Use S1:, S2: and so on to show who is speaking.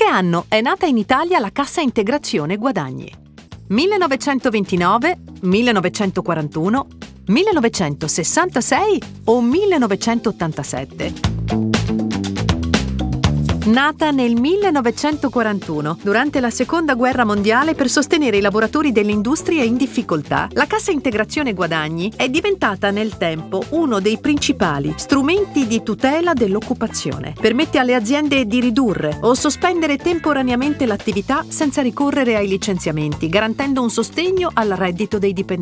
S1: che anno è nata in Italia la Cassa Integrazione Guadagni? 1929, 1941, 1966 o 1987? Nata nel 1941, durante la Seconda Guerra Mondiale per sostenere i lavoratori delle industrie in difficoltà, la Cassa Integrazione Guadagni è diventata nel tempo uno dei principali strumenti di tutela dell'occupazione. Permette alle aziende di ridurre o sospendere temporaneamente l'attività senza ricorrere ai licenziamenti, garantendo un sostegno al reddito dei dipendenti.